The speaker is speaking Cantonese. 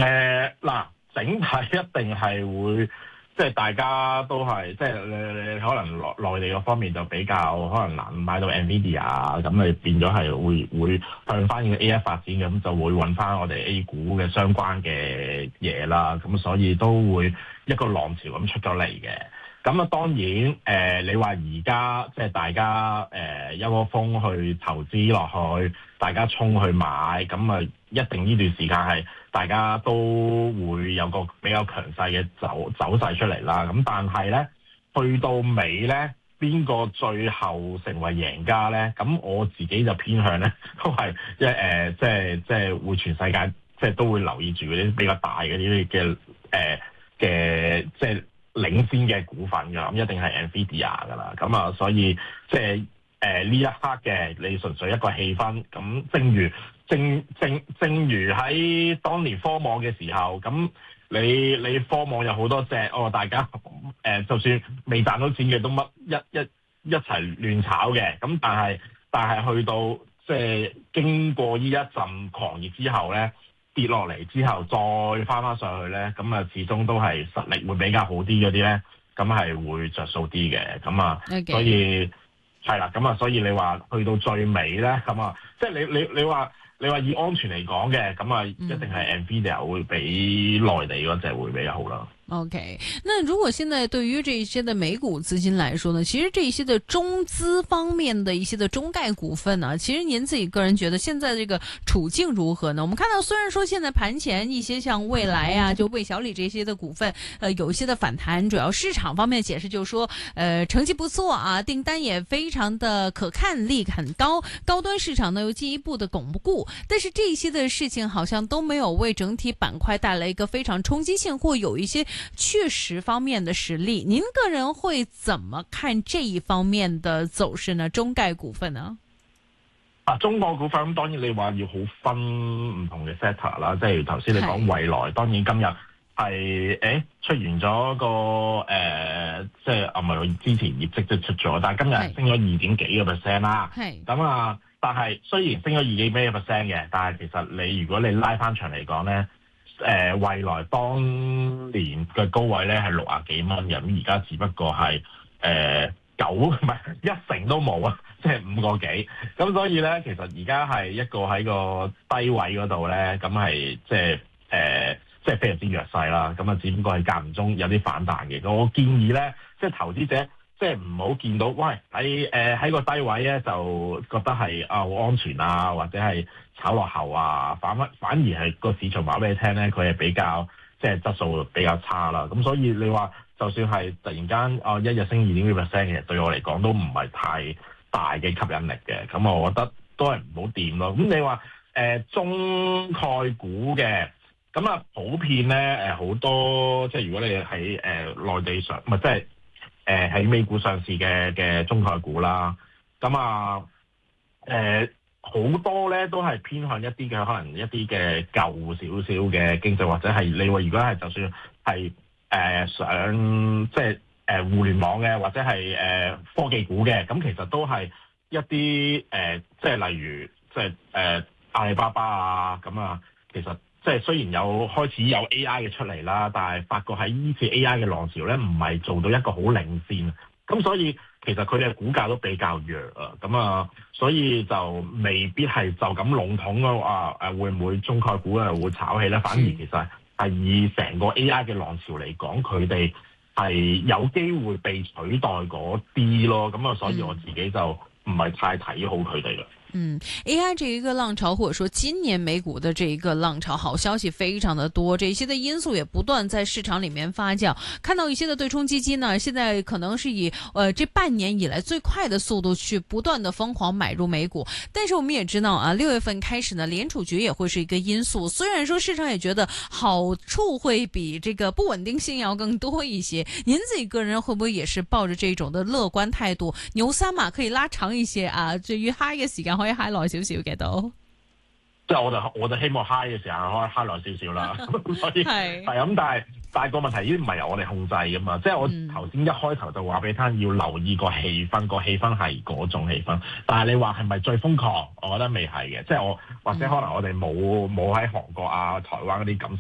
嗱，整體一定係會，即係大家都係，即係你可能內地嗰方面就比較可能難買到 Nvidia 啊，咁你變咗係會向翻個 AI 發展，咁就會揾翻我哋 A 股嘅相關嘅嘢啦，咁所以都會一個浪潮咁出咗嚟嘅。咁啊，當然你話而家即係大家一窩蜂去投資落去，大家衝去買，咁啊一定呢段時間係大家都會有個比較強勢嘅走勢出嚟啦。咁但係咧，去到尾咧，邊個最後成為贏家咧？咁我自己就偏向咧，都係即係會全世界即係都會留意住嗰啲比較大嘅呢啲嘅即係領先嘅股份㗎，咁一定係 Nvidia 㗎啦。咁啊，所以即係呢一刻嘅你純粹一個氣氛。咁正如喺當年科網嘅時候，咁你科網有好多隻大家就算未賺到錢嘅都一齊亂炒嘅。咁但係去到即係經過呢一陣狂熱之後咧，跌落嚟之後再翻上去咧，咁啊始終都係實力會比較好啲嗰啲咧，咁係會着數啲嘅。咁啊，所以係啦，咁啊，所以你話去到最尾咧，咁啊，即係你話以安全嚟講嘅，咁啊一定係 Nvidia 會比內地嗰隻會比較好啦。 OK， 那如果現在對於這一些的美股資金來說呢，其實這一些的中資方面的一些的中概股份呢，其實您自己個人覺得現在這個處境如何呢？我們看到雖然說現在盤前一些像蔚來啊，就魏小李這些的股份，有一些的反彈，主要市場方面解釋就是說，成績不錯啊，訂單也非常的可看力很高，高端市場呢又進一步的鞏固，但是這些的事情好像都沒有為整體板塊帶來一個非常衝擊性，或有一些確實方面的實力，您個人會怎麼看這一方面的走勢呢？中概股份呢？ 中概股份咁當然你話要好分唔同嘅 sector 啦，即係頭先你講蔚來，當然今日係出現咗個即係唔係之前業績都出咗，但係今日升咗2.幾個 percent 啦。係咁啊，但係雖然升咗2幾咩 percent 嘅，但係其實你如果你拉翻長嚟講咧。蔚來當年嘅高位咧係60幾蚊嘅，咁而家只不過係1成都冇啊，即係5個幾。咁所以咧，其實而家係一個喺個低位嗰度咧，咁係即係非常之弱勢啦。咁啊，只不過係間唔中有啲反彈嘅。我建議咧，即係投資者即係唔好見到，喂喺個低位咧就覺得係好安全啊，或者係炒落後啊，反而係個市場話俾你聽咧，佢係比較即係質素比較差啦。咁所以你話就算係突然間一日升2.幾 percent 嘅，對我嚟講都唔係太大嘅吸引力嘅。咁我覺得都係唔好掂咯。咁你話中概股嘅，咁啊普遍咧好多即係如果你喺內地上唔係即係喺美股上市嘅中概股啦，咁啊好多咧都係偏向一啲嘅可能一啲嘅舊少少嘅經濟，或者係你話如果係就算係上即係互聯網嘅，或者係科技股嘅，咁其實都係一啲即係例如即係阿里巴巴啊，咁啊其實即係雖然有開始有 AI 嘅出嚟啦，但係發覺喺呢次 AI 嘅浪潮咧，唔係做到一個好領先，咁所以其實佢哋嘅股價都比較弱啊，咁啊，所以就未必係就咁籠統咯會唔會中概股會炒起咧？反而其實係以成個 AI 嘅浪潮嚟講，佢哋係有機會被取代嗰啲咯，咁啊，所以我自己就唔係太睇好佢哋啦。 AI 這一個浪潮，或者說今年美股的這一個浪潮，好消息非常的多，這些的因素也不斷在市場裏面發酵。看到一些的對沖基金呢，現在可能是以這半年以來最快的速度去不斷的瘋狂買入美股。但是我們也知道啊，6月份開始呢，聯儲局也會是一個因素。雖然說市場也覺得好處會比這個不穩定性要更多一些，您自己個人會不會也是抱着這種的樂觀態度？牛三馬可以拉長一些啊，至於嗨嘅時間可以嗨耐少少嘅都， 即係我就希望嗨嘅時候可以嗨耐少少啦。所以係咁，但係個問題呢啲唔係由我哋控制噶嘛。即係我頭先一開頭就話俾你聽，要留意個氣氛，個氣氛係嗰種氣氛。但係你話係咪最瘋狂？我覺得未係嘅。即係我或者可能我哋冇喺韓國啊、台灣嗰啲感